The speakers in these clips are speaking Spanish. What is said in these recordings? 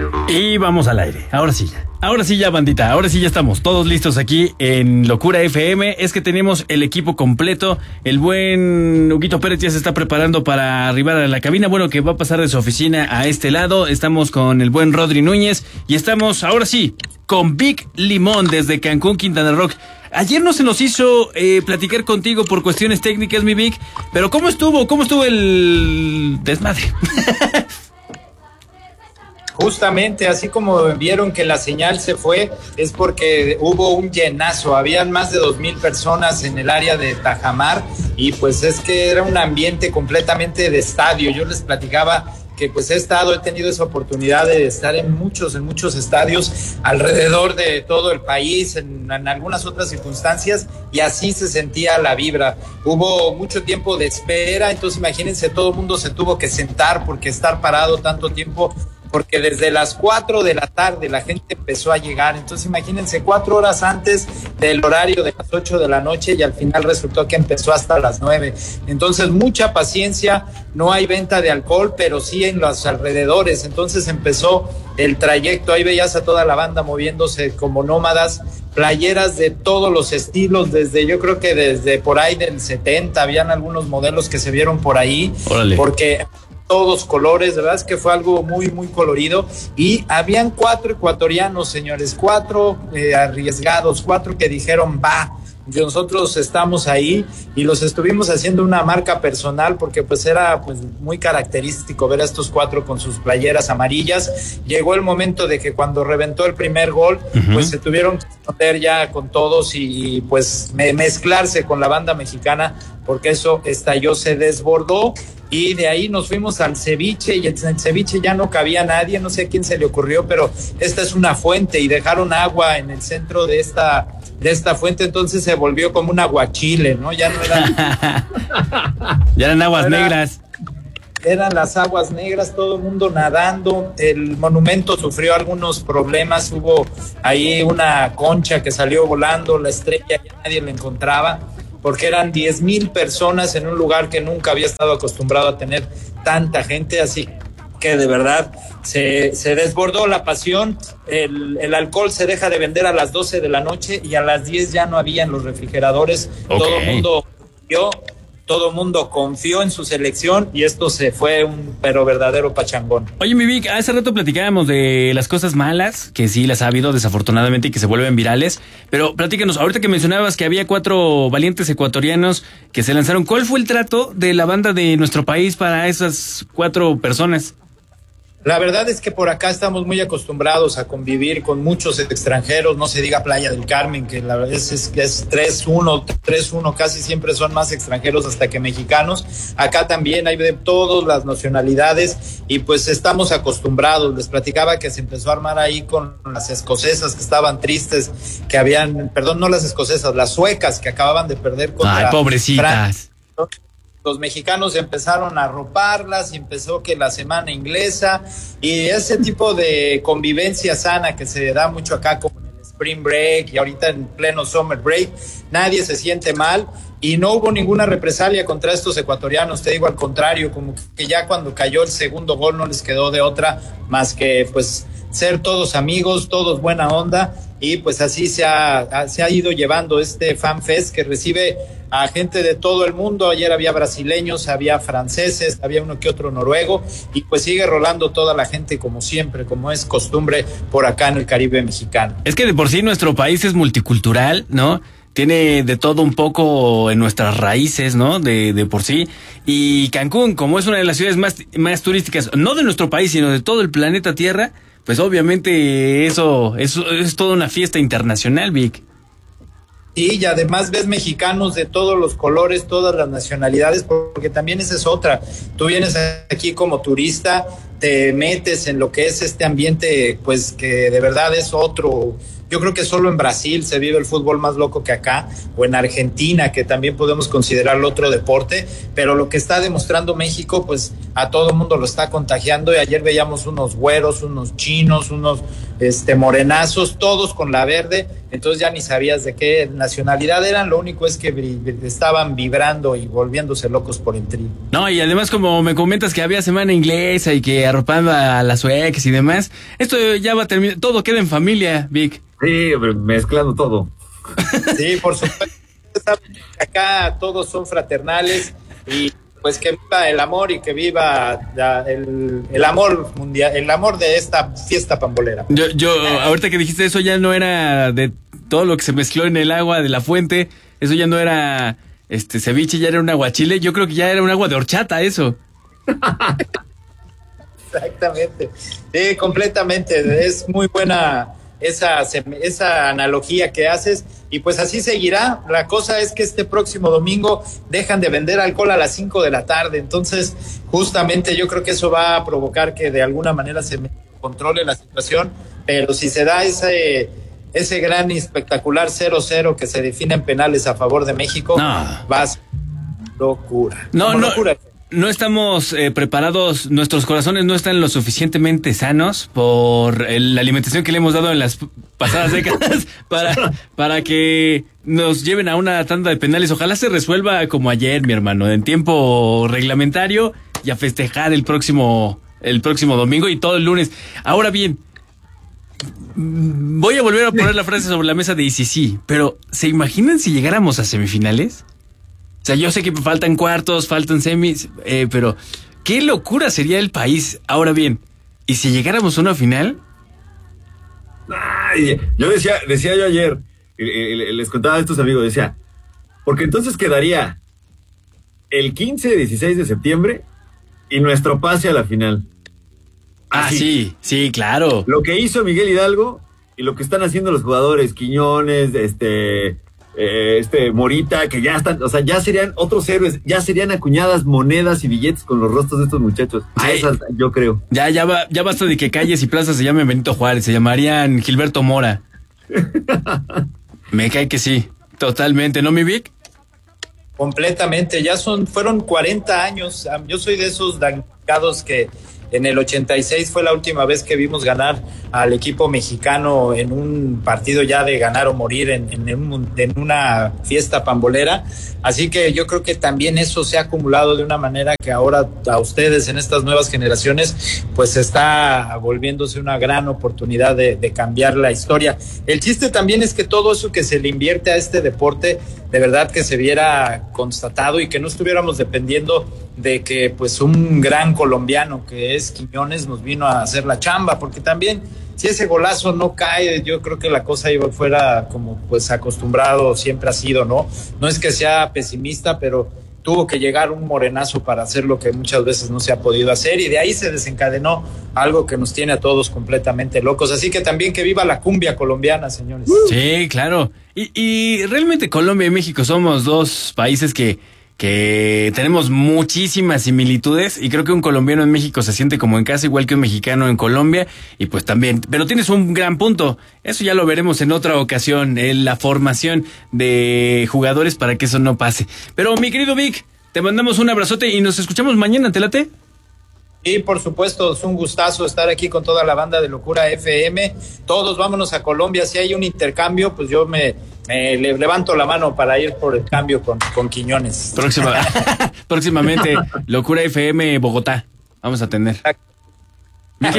Y vamos al aire, ahora sí ya bandita, ahora sí ya estamos todos listos aquí en Locura FM. Es que tenemos el equipo completo, el buen Huguito Pérez ya se está preparando para arribar a la cabina, bueno, que va a pasar de su oficina a este lado. Estamos con el buen Rodri Núñez y estamos ahora sí con Vic Limón desde Cancún, Quintana Roo. Ayer no se nos hizo platicar contigo por cuestiones técnicas, mi Vic, pero ¿cómo estuvo el desmadre? Justamente, así como vieron que la señal se fue, es porque hubo un llenazo, habían más de 2,000 personas en el área de Tajamar, y pues es que era un ambiente completamente de estadio. Yo les platicaba que pues he tenido esa oportunidad de estar en muchos estadios alrededor de todo el país, en algunas otras circunstancias, y así se sentía la vibra. Hubo mucho tiempo de espera, entonces imagínense, todo el mundo se tuvo que sentar porque estar parado tanto tiempo, porque desde las 4 de la tarde la gente empezó a llegar. Entonces imagínense, 4 horas antes del horario de las 8 de la noche, y al final resultó que empezó hasta las 9. Entonces mucha paciencia, no hay venta de alcohol, pero sí en los alrededores. Entonces empezó el trayecto, ahí veías a toda la banda moviéndose como nómadas, playeras de todos los estilos, yo creo que desde por ahí del 70, habían algunos modelos que se vieron por ahí. Órale. Porque todos colores, de verdad es que fue algo muy, muy colorido, y habían 4 ecuatorianos, señores, 4 arriesgados, 4 que dijeron, nosotros estamos ahí, y los estuvimos haciendo una marca personal, porque pues era pues muy característico ver a estos 4 con sus playeras amarillas. Llegó el momento de que cuando reventó el primer gol, pues se tuvieron que meter ya con todos y pues mezclarse con la banda mexicana, porque eso estalló, se desbordó. Y de ahí nos fuimos al ceviche, y en el ceviche ya no cabía nadie, no sé a quién se le ocurrió, pero esta es una fuente, y dejaron agua en el centro de esta fuente, entonces se volvió como un aguachile, ¿no? Ya no eran... ya eran aguas negras. Eran las aguas negras, todo el mundo nadando. El monumento sufrió algunos problemas, hubo ahí una concha que salió volando, la estrella ya nadie la encontraba, porque eran 10,000 personas en un lugar que nunca había estado acostumbrado a tener tanta gente, así que de verdad se desbordó la pasión. El alcohol se deja de vender a las 12 de la noche, y a las 10 ya no había en los refrigeradores. Okay. Todo el mundo confió en su selección, y esto se fue un verdadero pachangón. Oye, mi Vic, hace rato platicábamos de las cosas malas, que sí las ha habido desafortunadamente y que se vuelven virales, pero platícanos, ahorita que mencionabas que había 4 valientes ecuatorianos que se lanzaron, ¿cuál fue el trato de la banda de nuestro país para esas 4 personas? La verdad es que por acá estamos muy acostumbrados a convivir con muchos extranjeros, no se diga Playa del Carmen, que la verdad es 3-1, casi siempre son más extranjeros hasta que mexicanos. Acá también hay de todas las nacionalidades, y pues estamos acostumbrados. Les platicaba que se empezó a armar ahí con las escocesas, que estaban tristes, que habían, perdón, no las escocesas, las suecas, que acababan de perder contra... Ay, pobrecitas. Los mexicanos empezaron a arroparlas, y empezó que la semana inglesa, y ese tipo de convivencia sana que se da mucho acá, como en el Spring Break y ahorita en pleno Summer Break, nadie se siente mal, y no hubo ninguna represalia contra estos ecuatorianos. Te digo, al contrario, como que ya cuando cayó el segundo gol no les quedó de otra más que pues ser todos amigos, todos buena onda, y pues así se ha ido llevando este Fan Fest, que recibe a gente de todo el mundo. Ayer había brasileños, había franceses, había uno que otro noruego, y pues sigue rolando toda la gente como siempre, como es costumbre por acá en el Caribe mexicano. Es que de por sí nuestro país es multicultural, ¿no? Tiene de todo un poco en nuestras raíces, ¿no? De por sí. Y Cancún, como es una de las ciudades más turísticas, no de nuestro país, sino de todo el planeta Tierra, pues obviamente eso es toda una fiesta internacional, Vic. Y además ves mexicanos de todos los colores, todas las nacionalidades, porque también esa es otra. Tú vienes aquí como turista, te metes en lo que es este ambiente, pues que de verdad es otro. Yo creo que solo en Brasil se vive el fútbol más loco que acá, o en Argentina, que también podemos considerarlo otro deporte, pero lo que está demostrando México, pues a todo el mundo lo está contagiando. Y ayer veíamos unos güeros, unos chinos, unos morenazos, todos con la verde, entonces ya ni sabías de qué nacionalidad eran, lo único es que estaban vibrando y volviéndose locos por el Tri. No, y además como me comentas que había semana inglesa y que arropando a las suecas y demás, esto ya va a terminar, todo queda en familia, Vic. Sí, mezclando todo. Sí, por supuesto. Acá todos son fraternales y pues que viva el amor y que viva el amor mundial, el amor de esta fiesta pambolera. Yo ahorita que dijiste eso ya no era de todo lo que se mezcló en el agua de la fuente, eso ya no era ceviche, ya era un aguachile, yo creo que ya era un agua de horchata eso. Exactamente, sí, completamente, es muy buena esa analogía que haces y pues así seguirá. La cosa es que este próximo domingo dejan de vender alcohol a las 5 de la tarde, entonces justamente yo creo que eso va a provocar que de alguna manera se controle la situación, pero si se da ese gran y espectacular 0-0 que se define en penales a favor de México, va a ser locura. No estamos preparados, nuestros corazones no están lo suficientemente sanos por la alimentación que le hemos dado en las pasadas décadas para que nos lleven a una tanda de penales. Ojalá se resuelva como ayer, mi hermano, en tiempo reglamentario y a festejar el próximo domingo y todo el lunes. Ahora bien, voy a volver a poner la frase sobre la mesa de ICC, pero ¿se imaginan si llegáramos a semifinales? O sea, yo sé que faltan cuartos, faltan semis, pero qué locura sería el país. Ahora bien, ¿y si llegáramos a una final? Ay, yo decía yo ayer, les contaba a estos amigos, decía, porque entonces quedaría el 15, 16 de septiembre y nuestro pase a la final. Así. Sí, claro. Lo que hizo Miguel Hidalgo y lo que están haciendo los jugadores, Quiñones, Morita, que ya están, o sea, ya serían otros héroes, ya serían acuñadas monedas y billetes con los rostros de estos muchachos. Esas, yo creo. Ya basta de que calles y plazas se llamen Benito Juárez, se llamarían Gilberto Mora. Me cae que sí, totalmente, ¿no, mi Vic? Completamente, fueron 40 años, yo soy de esos damnificados que en el 86 fue la última vez que vimos ganar al equipo mexicano en un partido ya de ganar o morir en una fiesta pambolera. Así que yo creo que también eso se ha acumulado de una manera que ahora a ustedes en estas nuevas generaciones pues está volviéndose una gran oportunidad de cambiar la historia. El chiste también es que todo eso que se le invierte a este deporte, de verdad que se viera constatado y que no estuviéramos dependiendo de que pues un gran colombiano que es Quiñones nos vino a hacer la chamba, porque también si ese golazo no cae, yo creo que la cosa iba fuera como pues acostumbrado siempre ha sido, ¿no? No es que sea pesimista, pero tuvo que llegar un morenazo para hacer lo que muchas veces no se ha podido hacer y de ahí se desencadenó algo que nos tiene a todos completamente locos. Así que también que viva la cumbia colombiana, señores. Sí, claro. Y realmente Colombia y México somos dos países que tenemos muchísimas similitudes y creo que un colombiano en México se siente como en casa igual que un mexicano en Colombia y pues también, pero tienes un gran punto, eso ya lo veremos en otra ocasión, en la formación de jugadores para que eso no pase. Pero mi querido Vic, te mandamos un abrazote y nos escuchamos mañana, ¿te late? Sí, por supuesto, es un gustazo estar aquí con toda la banda de Locura FM. Todos vámonos a Colombia. Si hay un intercambio, pues yo me levanto la mano para ir por el cambio con Quiñones. Próximamente, Locura FM Bogotá. Vamos a tener. Mi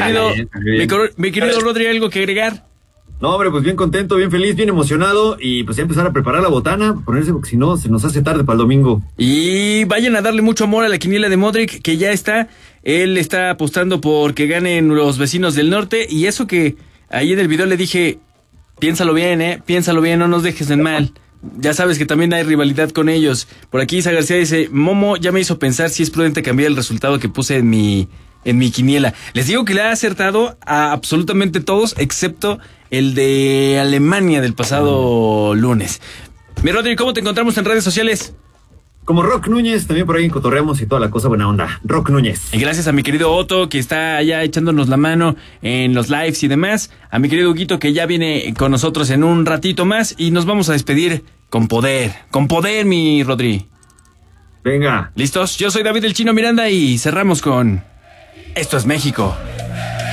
querido Rodri, ¿algo que agregar? No, hombre, pues bien contento, bien feliz, bien emocionado y pues ya empezar a preparar la botana, ponerse porque si no se nos hace tarde para el domingo. Y vayan a darle mucho amor a la quiniela de Modric, que ya está, él está apostando por que ganen los vecinos del norte y eso que ahí en el video le dije, piénsalo bien, no nos dejes en mal. Ya sabes que también hay rivalidad con ellos. Por aquí Isa García dice, Momo ya me hizo pensar si es prudente cambiar el resultado que puse en mi quiniela. Les digo que le ha acertado a absolutamente todos, excepto el de Alemania del pasado lunes. Mi Rodri, ¿cómo te encontramos en redes sociales? Como Rock Núñez, también por ahí cotorreamos y toda la cosa buena onda. Rock Núñez. Y gracias a mi querido Otto, que está allá echándonos la mano en los lives y demás. A mi querido Huguito, que ya viene con nosotros en un ratito más. Y nos vamos a despedir con poder. Con poder, mi Rodri. Venga. ¿Listos? Yo soy David el Chino Miranda y cerramos con... Esto es México.